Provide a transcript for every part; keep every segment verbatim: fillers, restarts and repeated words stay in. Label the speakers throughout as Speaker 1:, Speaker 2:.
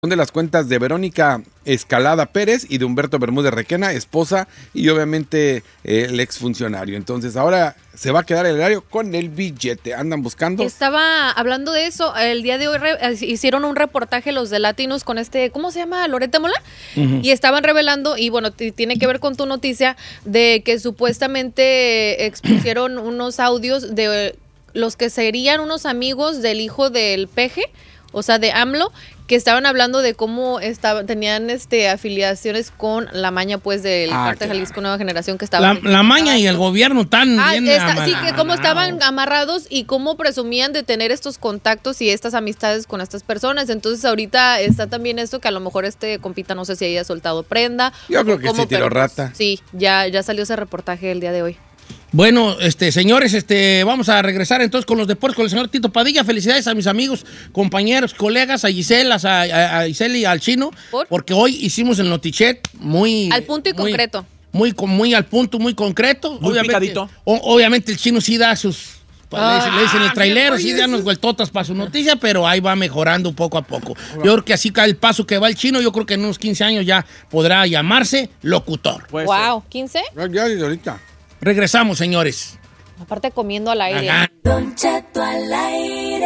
Speaker 1: de las cuentas de Verónica Escalada Pérez y de Humberto Bermúdez Requena, esposa y obviamente eh, el exfuncionario. Entonces ahora se va a quedar el erario con el billete. Andan buscando.
Speaker 2: Estaba hablando de eso. El día de hoy re- hicieron un reportaje los de Latinos con este, ¿cómo se llama? Loretta Mola. Uh-huh. Y estaban revelando, y bueno, t- tiene que ver con tu noticia, de que supuestamente expusieron unos audios de los que serían unos amigos del hijo del Peje, o sea, de AMLO, que estaban hablando de cómo estaban, tenían este afiliaciones con la maña, pues, del ah, Cártel Jalisco Nueva Generación, que estaba...
Speaker 3: La, la maña y el gobierno tan
Speaker 2: ah,
Speaker 3: bien
Speaker 2: esta,
Speaker 3: amarrado.
Speaker 2: Sí, que cómo estaban amarrados y cómo presumían de tener estos contactos y estas amistades con estas personas. Entonces, ahorita está también esto que a lo mejor este compita, no sé si haya soltado prenda.
Speaker 1: Yo creo que
Speaker 2: cómo,
Speaker 1: sí tiró
Speaker 2: pero,
Speaker 1: rata.
Speaker 2: Pues, sí, ya, ya salió ese reportaje el día de hoy.
Speaker 3: Bueno, este, señores, este, vamos a regresar entonces con los deportes con el señor Tito Padilla. Felicidades a mis amigos, compañeros, colegas, a Gisela, a, a, a Gisela y al Chino, ¿por? Porque hoy hicimos el Notichet muy...
Speaker 2: Al punto y
Speaker 3: muy,
Speaker 2: concreto.
Speaker 3: Muy, muy al punto, muy concreto.
Speaker 4: Muy
Speaker 3: obviamente,
Speaker 4: picadito.
Speaker 3: O, obviamente el Chino sí da sus... Ah, le, le dicen el trailero, sí da unas vueltotas para su noticia, pero ahí va mejorando poco a poco. Yo creo que así cae el paso que va el Chino, yo creo que en unos quince años ya podrá llamarse locutor.
Speaker 2: Puede wow, ser. ¿quince?
Speaker 1: Ya, ya, ahorita.
Speaker 3: Regresamos, señores.
Speaker 2: Aparte comiendo al aire.
Speaker 3: Ajá.
Speaker 5: Don Cheto al aire.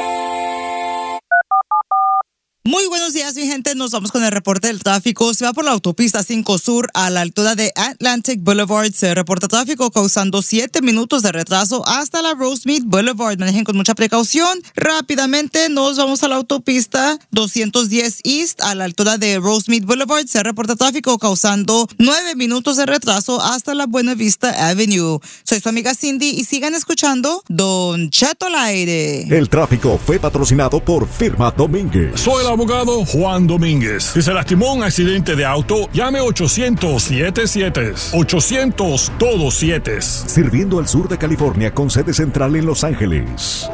Speaker 6: Muy buenos días, mi gente. Nos vamos con el reporte del tráfico. Se va por la autopista cinco Sur a la altura de Atlantic Boulevard. Se reporta tráfico causando siete minutos de retraso hasta la Rosemead Boulevard. Manejen con mucha precaución. Rápidamente nos vamos a la autopista doscientos diez East a la altura de Rosemead Boulevard. Se reporta tráfico causando nueve minutos de retraso hasta la Buena Vista Avenue. Soy su amiga Cindy y sigan escuchando Don Cheto al aire.
Speaker 7: El tráfico fue patrocinado por Firma Domínguez.
Speaker 8: Soy el abogado Juan Domínguez. Si se lastimó en un accidente de auto, llame ochocientos siete siete. ochocientos todos siete.
Speaker 7: Sirviendo al sur de California con sede central en Los Ángeles.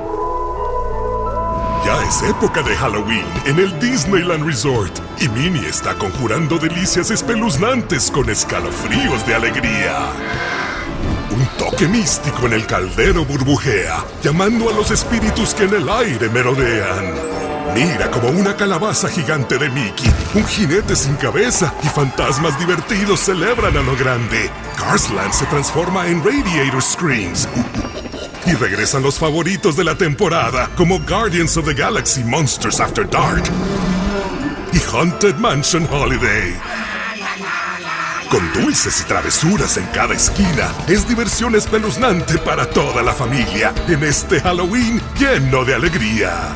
Speaker 9: Ya es época de Halloween en el Disneyland Resort y Minnie está conjurando delicias espeluznantes con escalofríos de alegría. Un toque místico en el caldero burbujea, llamando a los espíritus que en el aire merodean. Mira como una calabaza gigante de Mickey, un jinete sin cabeza y fantasmas divertidos celebran a lo grande. Cars Land se transforma en Radiator Screams. Y regresan los favoritos de la temporada, como Guardians of the Galaxy Monsters After Dark y Haunted Mansion Holiday. Con dulces y travesuras en cada esquina, es diversión espeluznante para toda la familia en este Halloween lleno de alegría.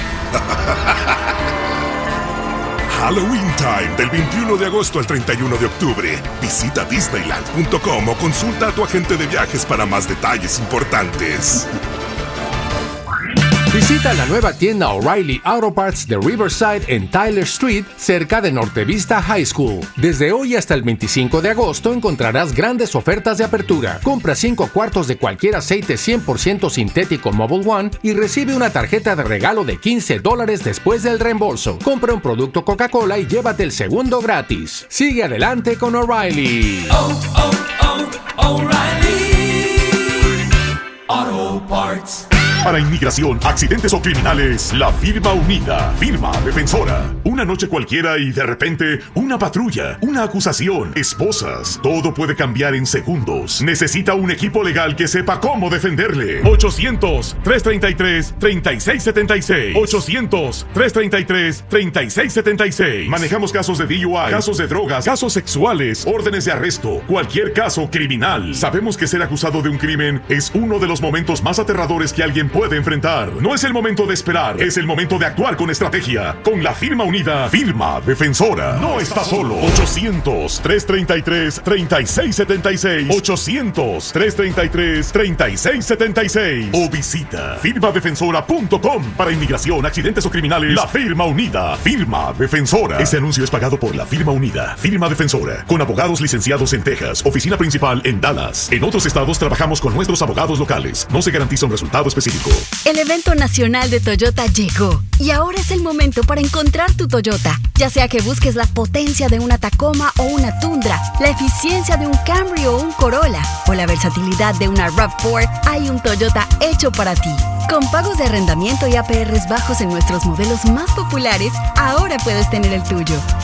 Speaker 9: Halloween Time del veintiuno de agosto al treinta y uno de octubre. Visita disneyland punto com o consulta a tu agente de viajes para más detalles importantes.
Speaker 10: Visita la nueva tienda O'Reilly Auto Parts de Riverside en Tyler Street, cerca de Norte Vista High School. Desde hoy hasta el veinticinco de agosto encontrarás grandes ofertas de apertura. Compra cinco cuartos de cualquier aceite cien por ciento sintético Mobil One y recibe una tarjeta de regalo de quince dólares después del reembolso. Compra un producto Coca-Cola y llévate el segundo gratis. Sigue adelante con O'Reilly.
Speaker 5: Oh, oh, oh, O'Reilly Auto Parts.
Speaker 9: Para inmigración, accidentes o criminales, la firma unida, Firma Defensora. Una noche cualquiera y de repente, una patrulla, una acusación, esposas. Todo puede cambiar en segundos. Necesita un equipo legal que sepa cómo defenderle. ochocientos, trescientos treinta y tres, treinta y seis setenta y seis. ochocientos, trescientos treinta y tres, treinta y seis setenta y seis. Manejamos casos de D U I, casos de drogas, casos sexuales, órdenes de arresto, cualquier caso criminal. Sabemos que ser acusado de un crimen es uno de los momentos más aterradores que alguien puede enfrentar. No es el momento de esperar, es el momento de actuar con estrategia. Con la firma unida, Firma Defensora. No está solo. ochocientos, trescientos treinta y tres, treinta y seis setenta y seis. ochocientos, trescientos treinta y tres, treinta y seis setenta y seis. O visita firma defensora punto com. Para inmigración, accidentes o criminales, la firma unida, Firma Defensora. Este anuncio es pagado por la firma unida, Firma Defensora, con abogados licenciados en Texas, oficina principal en Dallas. En otros estados trabajamos con nuestros abogados locales. No se garantiza un resultado específico.
Speaker 11: El evento nacional de Toyota llegó y ahora es el momento para encontrar tu Toyota. Ya sea que busques la potencia de una Tacoma o una Tundra, la eficiencia de un Camry o un Corolla o la versatilidad de una RAV cuatro, hay un Toyota hecho para ti. Con pagos de arrendamiento y A P Rs bajos en nuestros modelos más populares, ahora puedes tener el tuyo.